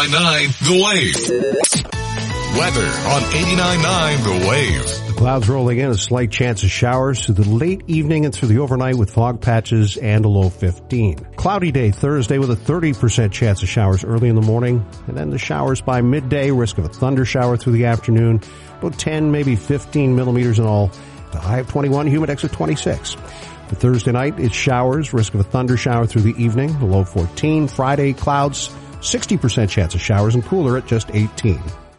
89.9 The Wave. Weather on 89.9 The Wave. The clouds rolling in, a slight chance of showers through the late evening and through the overnight with fog patches and a low 15. Cloudy day Thursday with a 30% chance of showers early in the morning, and then the showers by midday, risk of a thunder shower through the afternoon, about 10, maybe 15 millimeters in all. The high of 21, humid index of 26. For Thursday night, it's showers, risk of a thunder shower through the evening, the low 14. Friday, clouds, 60% chance of showers and cooler at just 18.